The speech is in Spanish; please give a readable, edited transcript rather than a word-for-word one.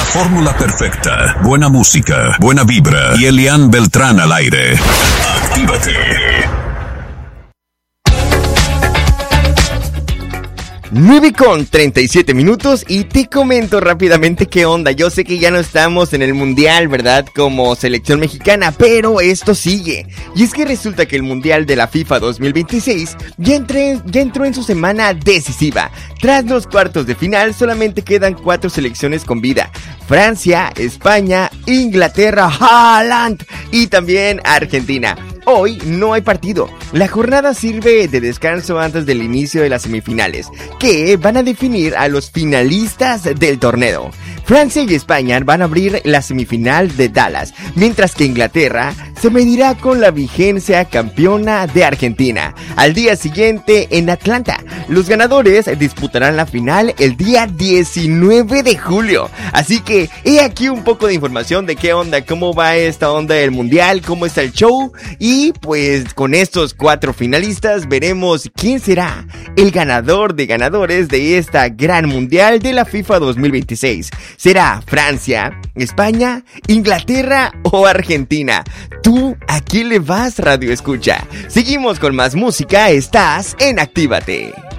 fórmula perfecta. Buena música, buena vibra y Elian Beltrán al aire. Actívate. 9:37 y te comento rápidamente qué onda. Yo sé que ya no estamos en el Mundial, ¿verdad? Como selección mexicana, pero esto sigue. Y es que resulta que el Mundial de la FIFA 2026 ya entró en su semana decisiva. Tras los cuartos de final solamente quedan 4 selecciones con vida: Francia, España, Inglaterra, Haaland y también Argentina. Hoy no hay partido. La jornada sirve de descanso antes del inicio de las semifinales, que van a definir a los finalistas del torneo. Francia y España van a abrir la semifinal de Dallas, mientras que Inglaterra se medirá con la vigencia campeona de Argentina. Al día siguiente en Atlanta, los ganadores disputarán la final el día 19 de julio. Así que he aquí un poco de información de qué onda, cómo va esta onda del mundial, cómo está el show. Y pues con estos 4 finalistas veremos quién será el ganador de ganadores de esta gran mundial de la FIFA 2026. ¿Será Francia, España, Inglaterra o Argentina? ¿Tú a quién le vas, Radio Escucha? Seguimos con más música, estás en Actívate.